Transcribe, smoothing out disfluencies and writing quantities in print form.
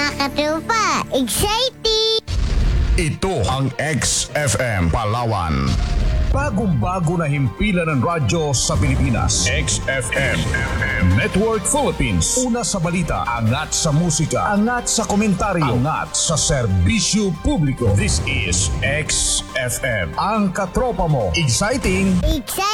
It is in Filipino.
Mga katropa, exciting! Ito ang XFM Palawan. Bagong-bago na himpilan ng radyo sa Pilipinas. XFM Network Philippines. Una sa balita, angat sa musika, angat sa komentaryo, angat sa serbisyo publiko. This is XFM. Ang katropa mo. Exciting! Exciting!